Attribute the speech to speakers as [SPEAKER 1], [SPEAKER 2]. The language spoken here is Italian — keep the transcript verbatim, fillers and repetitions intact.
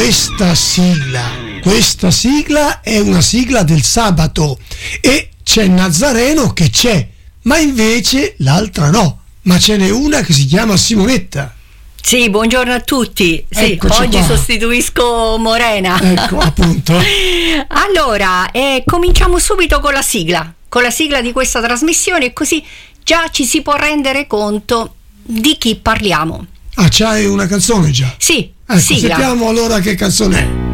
[SPEAKER 1] questa sigla, questa sigla è una sigla del sabato e c'è Nazareno che c'è, ma invece l'altra no, ma ce n'è una che si chiama Simonetta.
[SPEAKER 2] Sì, buongiorno a tutti. Sì,
[SPEAKER 1] Eccoci
[SPEAKER 2] oggi
[SPEAKER 1] qua.
[SPEAKER 2] sostituisco Morena.
[SPEAKER 1] Ecco, appunto.
[SPEAKER 2] Allora, eh, cominciamo subito con la sigla, con la sigla di questa trasmissione, così già ci si può rendere conto di chi parliamo.
[SPEAKER 1] Ah, c'hai una canzone già?
[SPEAKER 2] Sì,
[SPEAKER 1] Ecco,
[SPEAKER 2] sigla.
[SPEAKER 1] sappiamo allora che canzone è.